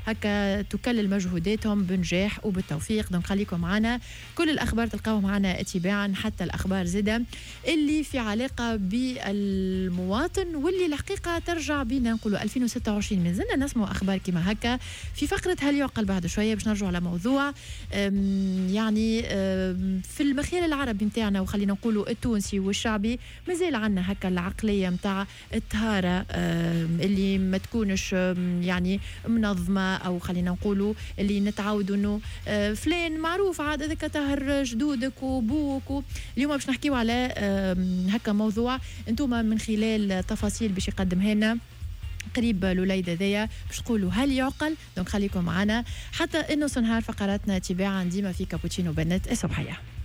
هكا تكلل مجهوداتهم بنجاح وبالتوفيق. دونك خليكم معنا، كل الأخبار تلقاو معنا تباعا، حتى الأخبار زادة اللي في علاقة بالمواطن واللي الحقيقة ترجع بينا نقولوا 2026. من زلنا نسمع أخبار كما هكا في فقرة هل يعقل. بعد شوية باش نرجعوا على موضوع يعني في المخيل العربي متاعنا وخلينا نقولوا التونسي والشعبي مازال عنا هكا العقلية متاع الطهارة اللي ما تكونش يعني منظمة، أو خلينا نقولوا اللي نتعودوا إنه فلان معروف عاد ذاك طهر جدودك وبوك. اليوم باش نحكيو على هكا موضوع انتم من خلال تفاصيل باش يقدمها لنا قريب لوليد ذايا باش تقولوا هل يعقل. دونك خليكم معنا حتى انه نهار فقراتنا تباعا ديما في كابوتشينو بنات الصبحيه.